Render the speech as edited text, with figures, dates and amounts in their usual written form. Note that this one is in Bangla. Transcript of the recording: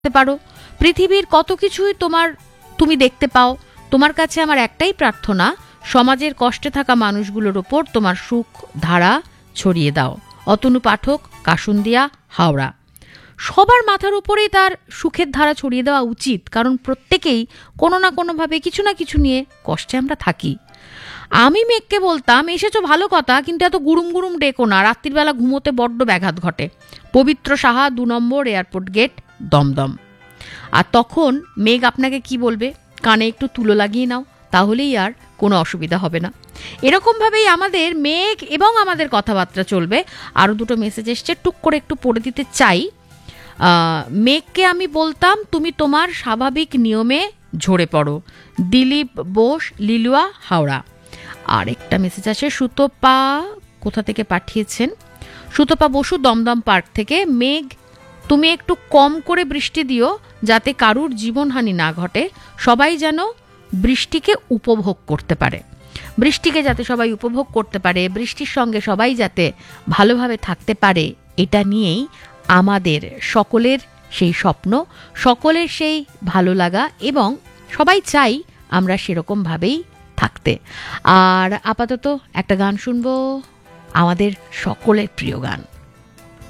পারো, পৃথিবীর কত কিছুই তুমি দেখতে পাও। তোমার কাছে আমার একটাই প্রার্থনা, সমাজের কষ্টে থাকা মানুষগুলোর ওপর তোমার সুখ ধারা ছড়িয়ে দাও। অতনু পাঠক, কাসুন্দিয়া, হাওড়া। সবার মাথার উপরেই তার সুখের ধারা ছড়িয়ে দেওয়া উচিত, কারণ প্রত্যেকেই কোনো না কোনোভাবে কিছু না কিছু নিয়ে কষ্টে আমরা থাকি। আমি মেঘকে বলতাম, এসেছো ভালো কথা, কিন্তু এত গুড়ুম গুড়ুম ডেকো না, রাত্রিবেলা ঘুমোতে বড্ড ব্যাঘাত ঘটে। পবিত্র সাহা, 2 নম্বর এয়ারপোর্ট গেট, দমদম। আর তখন মেঘ আপনাকে কি বলবে, কানে একটু তুলো লাগিয়ে নাও, তাহলেই আর কোনো অসুবিধা হবে না। এরকমভাবেই আমাদের মেঘ এবং আমাদের কথাবার্তা চলবে। আরও 2টো মেসেজ এসছে, টুক করে একটু পড়ে দিতে চাই। মেঘকে আমি বলতাম, তুমি তোমার স্বাভাবিক নিয়মে ঝরে পড়ো। দিলীপ বোস, লিলুয়া, হাওড়া। আর একটা মেসেজ আছে, সুতপা কোথা থেকে পাঠিয়েছেন, সুতপা বসু, দমদম পার্ক থেকে। মেঘ, তুমি একটু কম করে বৃষ্টি দিও, যাতে কারুর জীবনহানি না ঘটে, সবাই যেন বৃষ্টিকে উপভোগ করতে পারে। বৃষ্টিকে যাতে সবাই উপভোগ করতে পারে, বৃষ্টির সঙ্গে সবাই যাতে ভালোভাবে থাকতে পারে, এটা নিয়েই আমাদের সকলের সেই স্বপ্ন, সকলের সেই ভালো লাগা, এবং সবাই চাই আমরা সেরকমভাবেই থাকতে। আর আপাতত একটা গান শুনবো, আমাদের সকলের প্রিয় গান।